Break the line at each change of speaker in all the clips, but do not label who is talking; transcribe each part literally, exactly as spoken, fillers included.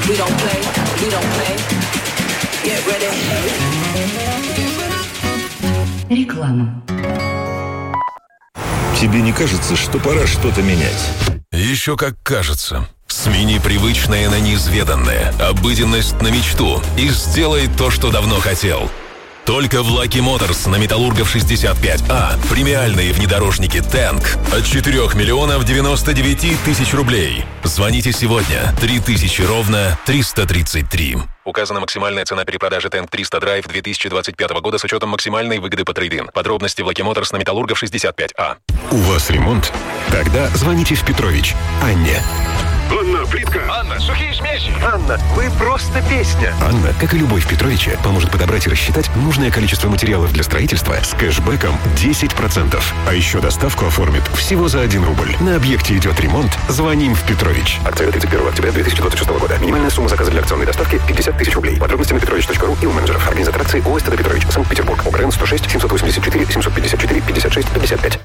We don't play, we don't play. Get ready.
Реклама.
Тебе не кажется, что пора что-то менять?
Еще как кажется. Смени привычное на неизведанное, обыденность на мечту и сделай то, что давно хотел. Только в Lucky Motors на Металлургов шестьдесят пять А премиальные внедорожники Танк от четырех миллионов девяносто девять тысяч рублей. Звоните сегодня. три тысячи ровно триста тридцать три. Указана максимальная цена перепродажи Танк триста Драйв две тысячи двадцать пятого года с учетом максимальной выгоды по трейд-ин. Подробности в Lucky Motors на Металлургов шестьдесят пять А.
У вас ремонт? Тогда звоните в Петрович. Анне.
Анна, плитка.
Анна, сухие смеси.
Анна, вы просто песня.
Анна, как и любой в Петровиче, поможет подобрать и рассчитать нужное количество материалов для строительства с кэшбэком десять процентов. А еще доставку оформит всего за один рубль. На объекте идет ремонт. Звоним в Петрович. Акция тридцать первого октября две тысячи двадцать шестого года. Минимальная сумма заказа для акционной доставки пятьдесят тысяч рублей. Подробности на петрович точка ру и у менеджеров. Организатор акции ООО «СТД Петрович», Санкт-Петербург. ОГРН сто шесть семьсот восемьдесят четыре семьсот пятьдесят четыре пятьдесят шесть пятьдесят пять.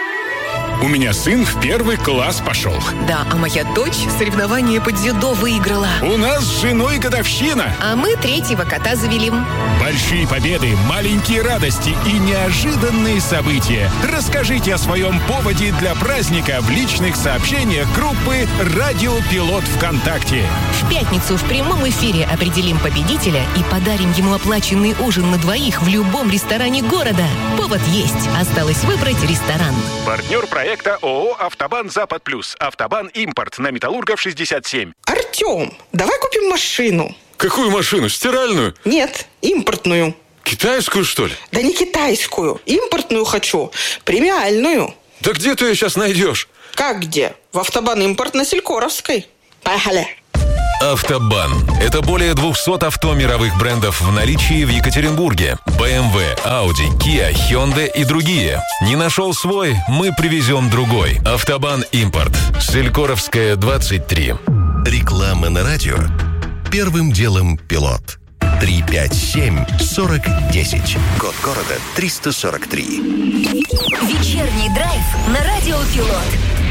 У меня сын в первый класс пошел.
Да, а моя дочь соревнования по дзюдо выиграла.
У нас с женой годовщина.
А мы третьего кота завели.
Большие победы, маленькие радости и неожиданные события. Расскажите о своем поводе для праздника в личных сообщениях группы «Радио Пилот ВКонтакте».
В пятницу в прямом эфире определим победителя и подарим ему оплаченный ужин на двоих в любом ресторане города. Повод есть. Осталось выбрать ресторан.
Партнер проекта ООО «Автобан Запад Плюс». «Автобан Импорт» на Металлургов шестьдесят семь.
Артем, давай купим машину.
Какую машину? Стиральную?
Нет, импортную.
Китайскую, что ли?
Да не китайскую. Импортную хочу. Премиальную.
Да где ты ее сейчас найдешь?
Как где? В «Автобан Импорт» на Селькоровской. Поехали.
«Автобан» — это более двухсот авто мировых брендов в наличии в Екатеринбурге. бэ эм вэ, Audi, Kia, Hyundai и другие. Не нашел свой? Мы привезем другой. «Автобан Импорт». Селькоровская, двадцать три.
Реклама на радио. Первым делом «Пилот». три пять семь сорок десять. Код города триста сорок три.
Вечерний драйв на радио «Пилот».